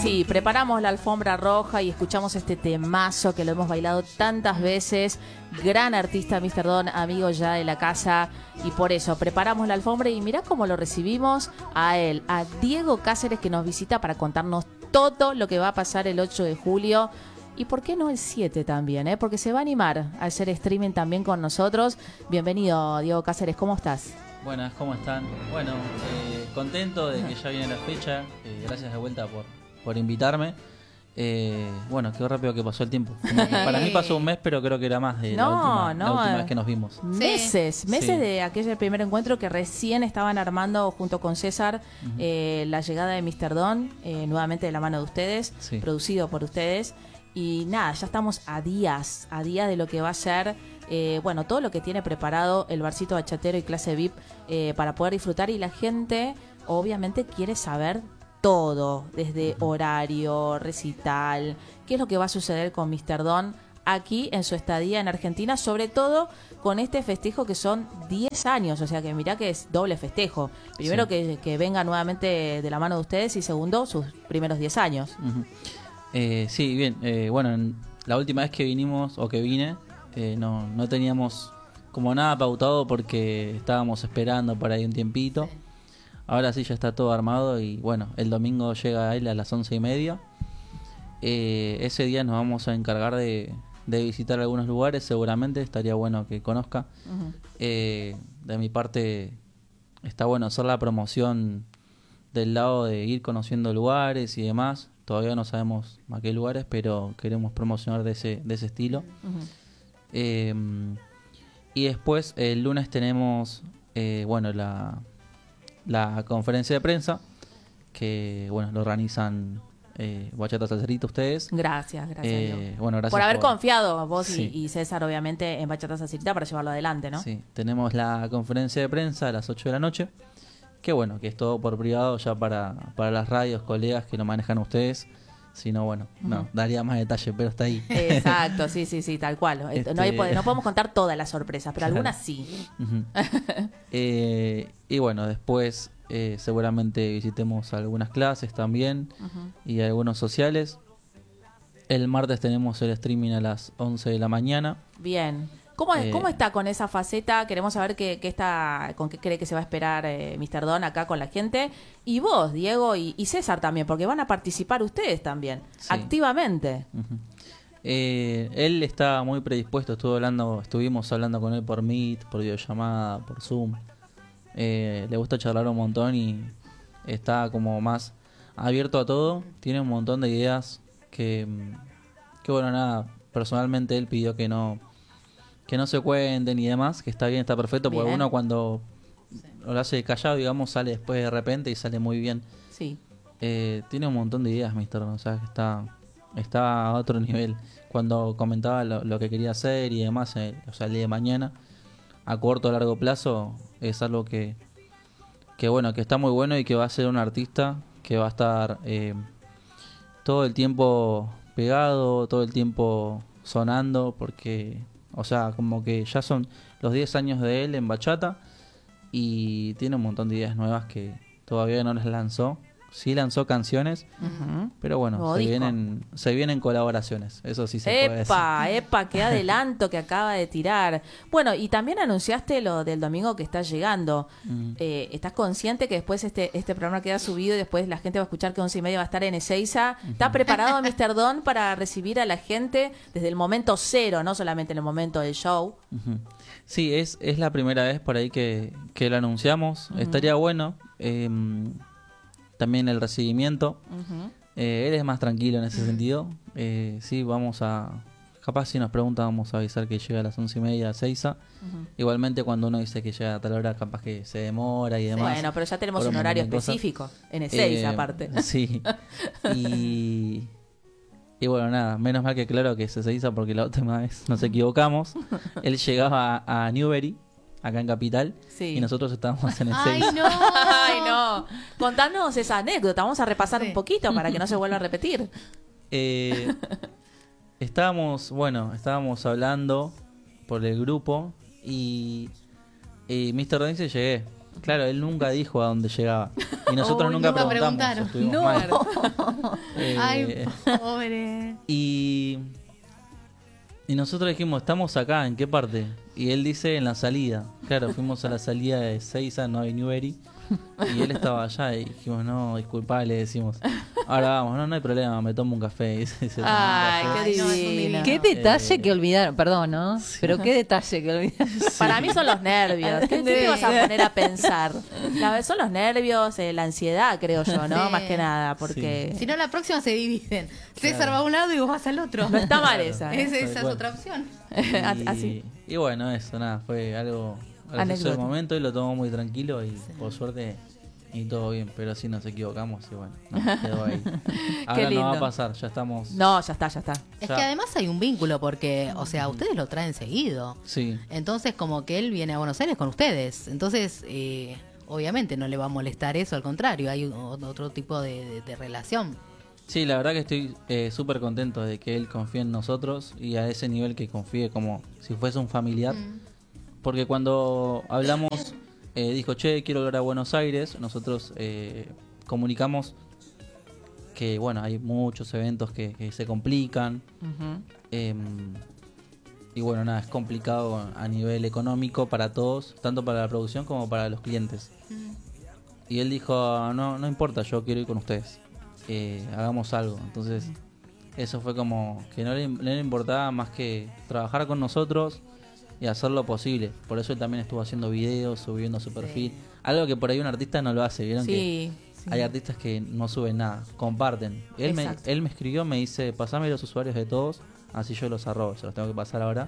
sí, preparamos la alfombra roja y escuchamos este temazo que lo hemos bailado tantas veces. Gran artista, Mr. Don, amigo ya de la casa. Y por eso preparamos la alfombra y mirá cómo lo recibimos a él, a Diego Cáceres, que nos visita para contarnos todo lo que va a pasar el 8 de julio. Y por qué no el 7 también, porque se va a animar a hacer streaming también con nosotros. Bienvenido, Diego Cáceres, ¿cómo estás? Buenas, ¿cómo están? Bueno, contento de que ya viene la fecha. Gracias de vuelta por invitarme. Bueno, qué rápido que pasó el tiempo. Para mí pasó un mes, pero creo que era más de la última vez que nos vimos. Meses de aquel primer encuentro que recién estaban armando junto con César, la llegada de Mr. Don, nuevamente de la mano de ustedes, producido por ustedes. Y nada, ya estamos a días de lo que va a ser, bueno, todo lo que tiene preparado el barcito bachatero y clase VIP para poder disfrutar. Y la gente obviamente quiere saber todo, desde horario, recital, qué es lo que va a suceder con Mr. Don aquí en su estadía en Argentina, sobre todo con este festejo que son 10 años, o sea que mirá que es doble festejo. Primero que venga nuevamente de la mano de ustedes y segundo, sus primeros 10 años. Sí, bien. Bueno, la última vez que vinimos, o que vine, no teníamos como nada pautado porque estábamos esperando por ahí un tiempito. Ahora sí ya está todo armado y bueno, el domingo llega él a las 11:30. Ese día nos vamos a encargar de visitar algunos lugares, seguramente estaría bueno que conozca. De mi parte está bueno hacer la promoción del lado de ir conociendo lugares y demás. Todavía no sabemos a qué lugares, pero queremos promocionar de ese estilo. Y después el lunes tenemos bueno, la conferencia de prensa que bueno, lo organizan Bachata Salserita ustedes. Gracias bueno, gracias por haber confiado vos y César obviamente en Bachata Salserita para llevarlo adelante, ¿no? Sí, tenemos la conferencia de prensa a las 8 de la noche. Que bueno, que es todo por privado ya para las radios, colegas que lo manejan ustedes. Si no, bueno, no, daría más detalle, pero está ahí. Exacto, sí, tal cual. No podemos contar todas las sorpresas, pero algunas sí. Y bueno, después seguramente visitemos algunas clases también y algunos sociales. El martes tenemos el streaming a las 11 de la mañana. Bien. ¿Cómo está con esa faceta? Queremos saber con qué cree que se va a esperar Mr. Don acá con la gente. Y vos, Diego, y César también, porque van a participar ustedes también, activamente. Él está muy predispuesto, estuvimos hablando con él por Meet, por videollamada, por Zoom. Le gusta charlar un montón y está como más abierto a todo. Tiene un montón de ideas que bueno, nada, personalmente él pidió que no se cuenten y demás, que está bien, está perfecto, porque uno cuando lo hace callado, digamos, sale después de repente y sale muy bien. Sí. Tiene un montón de ideas, Mr. Don, o sea, que está a otro nivel. Cuando comentaba lo que quería hacer y demás, o sea, el día de mañana, a corto o largo plazo, es algo que bueno, que está muy bueno y que va a ser un artista que va a estar todo el tiempo pegado, todo el tiempo sonando, porque... O sea, como que ya son los 10 años de él en bachata y tiene un montón de ideas nuevas que todavía no las lanzó. Sí lanzó canciones, pero bueno, se vienen colaboraciones, eso sí se puede decir. ¡Epa! ¡Qué adelanto que acaba de tirar! Bueno, y también anunciaste lo del domingo que está llegando. ¿Estás consciente que después este programa queda subido y después la gente va a escuchar que 11:30 va a estar en Ezeiza? ¿Está preparado Mr. Don para recibir a la gente desde el momento cero, no solamente en el momento del show? Sí, es la primera vez por ahí que lo anunciamos. Estaría bueno. También el recibimiento. Él es más tranquilo en ese sentido. Sí, capaz si nos preguntan vamos a avisar que llega a las 11:30 a Ezeiza. Igualmente cuando uno dice que llega a tal hora capaz que se demora y demás. Bueno, pero ya tenemos un horario específico en Ezeiza aparte. Sí. Y bueno, nada, menos mal que claro que es Ezeiza porque la última vez nos equivocamos. Él llegaba a Newbery, acá en Capital, y nosotros estábamos en Ezeiza. ¡Ay, no! Contanos esa anécdota, vamos a repasar un poquito para que no se vuelva a repetir. Estábamos hablando por el grupo y Mr. Don dice, llegué. Claro, él nunca dijo a dónde llegaba. Y nosotros nunca preguntamos. No. Mal. Ay, pobre. Y nosotros dijimos, ¿estamos acá? ¿En qué parte? Y él dice, en la salida. Claro, fuimos a la salida de Seiza, no hay Newbery. Y él estaba allá y dijimos, no, disculpa, le decimos. Ahora vamos, no hay problema, me tomo un café. Y se tomó un Ay, café. qué divino. Qué detalle que olvidaron, perdón, ¿no? Sí. Pero qué detalle que olvidaron. Para mí son los nervios. ¿Qué te vas a poner a pensar? Son los nervios, la ansiedad, creo yo, ¿no? Sí. Más que nada, porque... Si no, la próxima se dividen. César va a un lado y vos vas al otro. No está mal esa. Esa es otra opción. Así. Y bueno, eso, nada, fue algo gracioso del momento y lo tomó muy tranquilo y por suerte y todo bien, pero sí nos equivocamos y bueno, quedó ahí. Ahora no va a pasar, ya estamos... No, ya está. Es que además hay un vínculo porque, o sea, ustedes lo traen seguido. Sí. Entonces como que él viene a Buenos Aires con ustedes. Entonces, obviamente no le va a molestar eso, al contrario, hay otro tipo de relación. Sí, la verdad que estoy súper contento de que él confíe en nosotros y a ese nivel que confíe como si fuese un familiar. Porque cuando hablamos, dijo, che, quiero volver a Buenos Aires, nosotros comunicamos que, bueno, hay muchos eventos que se complican. Y bueno, nada, es complicado a nivel económico para todos, tanto para la producción como para los clientes. Y él dijo, no importa, yo quiero ir con ustedes. Hagamos algo. Entonces eso fue como que no le importaba más que trabajar con nosotros y hacer lo posible. Por eso él también estuvo haciendo videos, subiendo su perfil, algo que por ahí un artista no lo hace. Vieron que hay artistas que no suben nada, comparten. Él me escribió, me dice, pasame los usuarios de todos, así yo los arrobo, se los tengo que pasar ahora.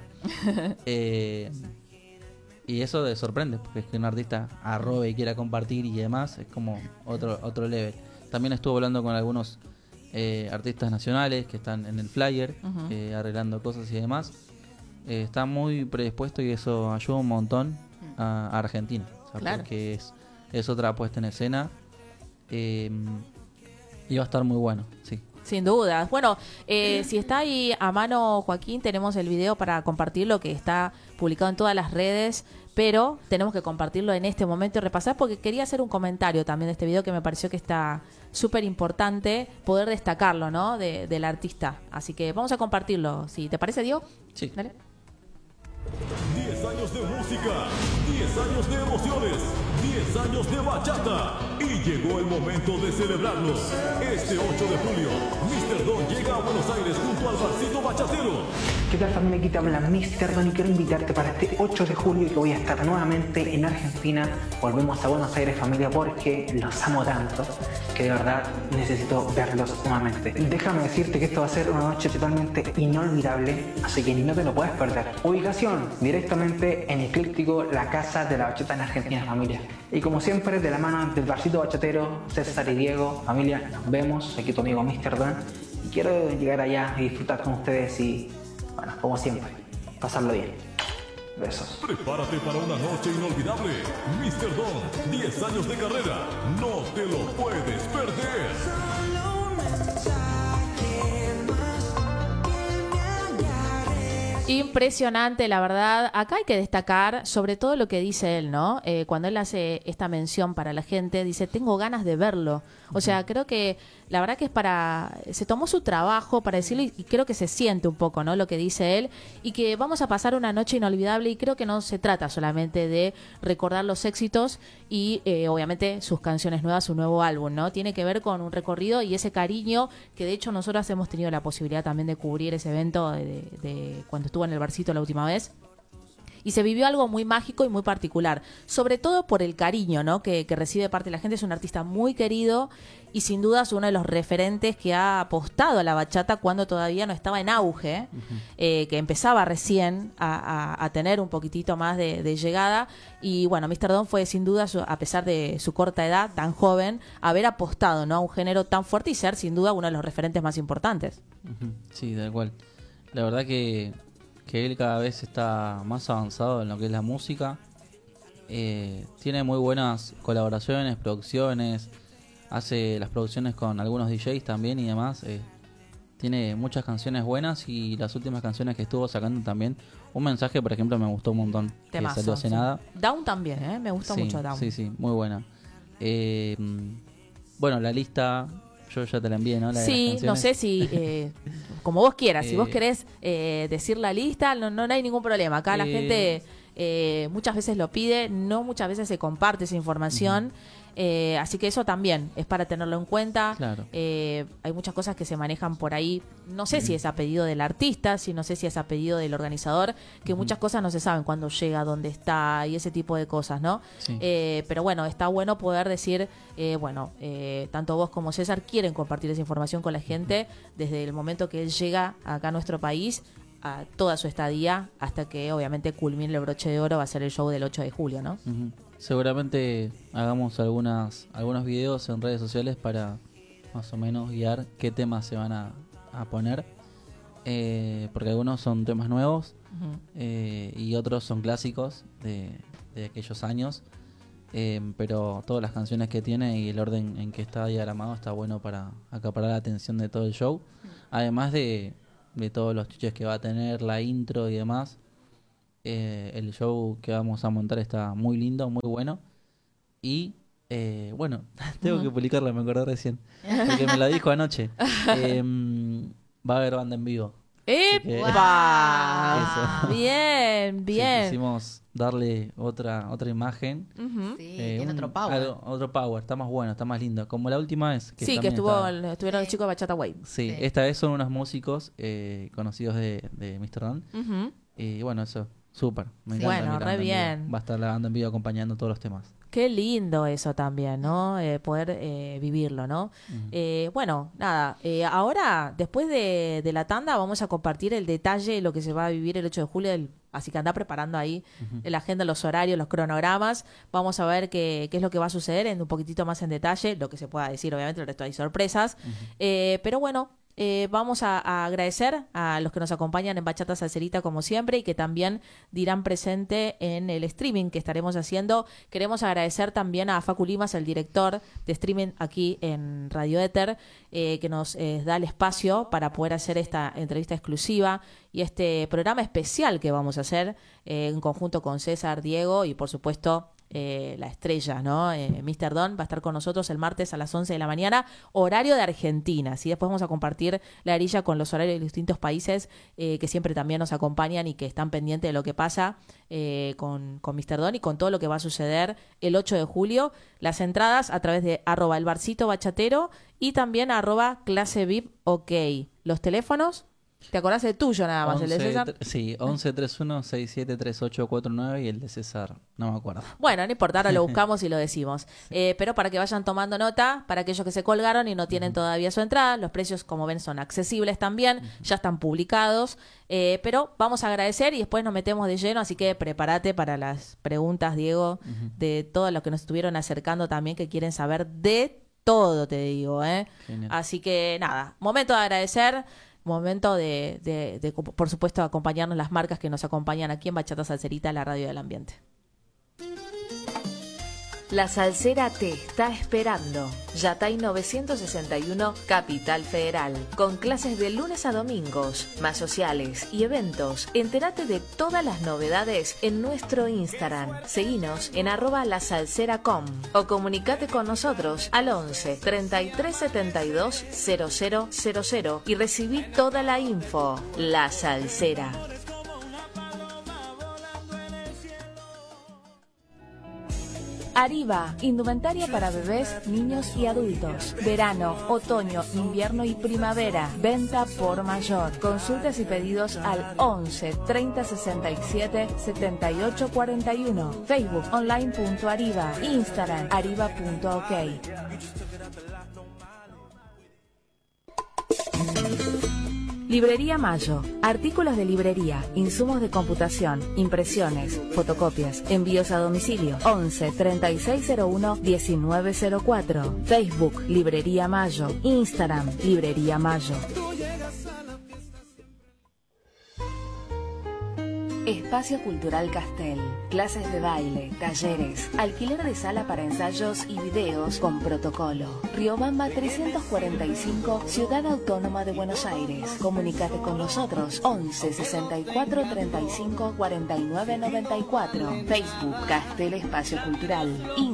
Y eso te sorprende, porque es que un artista arrobe y quiera compartir y demás, es como otro level. También estuve hablando con algunos artistas nacionales que están en el flyer, arreglando cosas y demás. Está muy predispuesto y eso ayuda un montón a Argentina, o sea, claro. Porque es otra puesta en escena y va a estar muy bueno, sí. Sin duda. Bueno, si está ahí a mano, Joaquín, tenemos el video para compartirlo, que está publicado en todas las redes, pero tenemos que compartirlo en este momento y repasar, porque quería hacer un comentario también de este video que me pareció que está súper importante poder destacarlo, ¿no? Del artista. Así que vamos a compartirlo. ¿Sí? ¿Te parece, Diego? Sí. Dale. 10 años de música, 10 años de emociones, 10 años de bachata. Y llegó el momento de celebrarlos. Este 8 de julio, Mr. Don llega a Buenos Aires junto al Barcito Bachatero. ¿Qué tal, familia? Aquí te habla Mr. Don y quiero invitarte para este 8 de julio que voy a estar nuevamente en Argentina. Volvemos a Buenos Aires, familia, porque los amo tanto que de verdad necesito verlos nuevamente. Déjame decirte que esto va a ser una noche totalmente inolvidable, así que no te lo puedes perder. Ubicación, directamente en Eclíptico, la casa de la bachata en Argentina, familia. Y como siempre, de la mano del Barcito Bachatero, César y Diego, familia, nos vemos. Aquí tu amigo Mr. Don. Y quiero llegar allá y disfrutar con ustedes y, bueno, como siempre, pasarlo bien. Besos. Prepárate para una noche inolvidable. Mr. Don, 10 años de carrera. No te lo puedes perder. Impresionante, la verdad. Acá hay que destacar sobre todo lo que dice él, ¿no? Cuando él hace esta mención para la gente, dice, tengo ganas de verlo. O sea, creo que la verdad que se tomó su trabajo para decirlo y creo que se siente un poco, ¿no? Lo que dice él y que vamos a pasar una noche inolvidable y creo que no se trata solamente de recordar los éxitos y obviamente sus canciones nuevas, su nuevo álbum, ¿no? Tiene que ver con un recorrido y ese cariño que de hecho nosotros hemos tenido la posibilidad también de cubrir ese evento de cuando estuvo en el Barcito la última vez. Y se vivió algo muy mágico y muy particular, sobre todo por el cariño, ¿no? que recibe parte de la gente. Es un artista muy querido y sin duda es uno de los referentes que ha apostado a la bachata cuando todavía no estaba en auge, que empezaba recién a tener un poquitito más de llegada. Y bueno, Mr. Don fue sin duda, a pesar de su corta edad, tan joven, haber apostado, ¿no? a un género tan fuerte y ser sin duda uno de los referentes más importantes. Sí, tal cual. La verdad que él cada vez está más avanzado en lo que es la música. Tiene muy buenas colaboraciones, producciones, hace las producciones con algunos DJs también y demás. tiene muchas canciones buenas y las últimas canciones que estuvo sacando también. Un mensaje, por ejemplo, me gustó un montón. Temazo, que salió hace nada. Down también, me gusta mucho Down. Sí, muy buena. Bueno, la lista, yo ya te la envié, ¿no? Sí, no sé si, como vos quieras, si vos querés decir la lista, no hay ningún problema. Acá la gente muchas veces lo pide, no muchas veces se comparte esa información. Así que eso también es para tenerlo en cuenta. Claro. Hay muchas cosas que se manejan por ahí. No sé si es a pedido del artista, si no sé si es a pedido del organizador, que muchas cosas no se saben cuándo llega, dónde está y ese tipo de cosas, ¿no? Sí. Pero bueno, está bueno poder decir, tanto vos como César quieren compartir esa información con la gente desde el momento que él llega acá a nuestro país, a toda su estadía, hasta que obviamente culmine el broche de oro, va a ser el show del 8 de julio, ¿no? Seguramente hagamos algunos videos en redes sociales para más o menos guiar qué temas se van a poner, porque algunos son temas nuevos y otros son clásicos de aquellos años, pero todas las canciones que tiene y el orden en que está diagramado está bueno para acaparar la atención de todo el show, además de todos los chiches que va a tener, la intro y demás. El show que vamos a montar está muy lindo, muy bueno. Y bueno, tengo que publicarla, me acordé recién, porque me la dijo anoche. Va a haber banda en vivo. ¡Epa! Bien. Sí, quisimos darle otra imagen. Sí, tiene otro power. Otro power, está más bueno, está más lindo. Como la última vez. Que estuvieron los chicos de Bachata Wave. Sí, esta vez son unos músicos conocidos de Mr. Don. Y bueno, eso, súper. Me encanta. Bueno, re bien. Va a estar la banda en vivo acompañando todos los temas. Qué lindo eso también, ¿no? Poder vivirlo, ¿no? Bueno, nada, ahora, después de la tanda, vamos a compartir el detalle de lo que se va a vivir el 8 de julio, así que anda preparando ahí la agenda, los horarios, los cronogramas. Vamos a ver qué es lo que va a suceder un poquitito más en detalle, lo que se pueda decir, obviamente, el resto hay sorpresas. Pero bueno, vamos a agradecer a los que nos acompañan en Bachata Salserita como siempre y que también dirán presente en el streaming que estaremos haciendo. Queremos agradecer también a Facu Limas, el director de streaming aquí en Radio Éter, que nos da el espacio para poder hacer esta entrevista exclusiva y este programa especial que vamos a hacer en conjunto con César, Diego y por supuesto la estrella, ¿no? Mr. Don va a estar con nosotros el martes a las 11 de la mañana, horario de Argentina. Así después vamos a compartir la grilla con los horarios de distintos países que siempre también nos acompañan y que están pendientes de lo que pasa con Mr. Don y con todo lo que va a suceder el 8 de julio. Las entradas a través de @elbarcito_bachatero y también @clasevip_ok. Los teléfonos, ¿te acordás del tuyo nada más? 11, ¿El de César? Sí, 1131-673849 y el de César, no me acuerdo. Bueno, no importa, ahora lo buscamos y lo decimos. Pero para que vayan tomando nota, para aquellos que se colgaron y no tienen todavía su entrada, los precios, como ven, son accesibles también, ya están publicados. Pero vamos a agradecer y después nos metemos de lleno, así que prepárate para las preguntas, Diego, de todos los que nos estuvieron acercando también, que quieren saber de todo, te digo. Así que nada, momento de agradecer. Momento de, por supuesto, acompañarnos las marcas que nos acompañan aquí en Bachata Salserita, la radio del ambiente. La Salsera te está esperando. Yatay 961, Capital Federal. Con clases de lunes a domingos, más sociales y eventos. Entérate de todas las novedades en nuestro Instagram. Seguinos en @lasalsera.com o comunicate con nosotros al 11 33 72 0000 y recibí toda la info. La Salsera. Arriba, indumentaria para bebés, niños y adultos. Verano, otoño, invierno y primavera. Venta por mayor. Consultas y pedidos al 11 30 67 78 41. Facebook online.arriba. Instagram arriba.ok. Librería Mayo. Artículos de librería, insumos de computación, impresiones, fotocopias, envíos a domicilio. 11 3601 1904. Facebook Librería Mayo. Instagram Librería Mayo. Espacio Cultural Castel. Clases de baile, talleres, alquiler de sala para ensayos y videos con protocolo. Riobamba 345, Ciudad Autónoma de Buenos Aires. Comunícate con nosotros 11 64 35 49 94. Facebook Castel Espacio Cultural.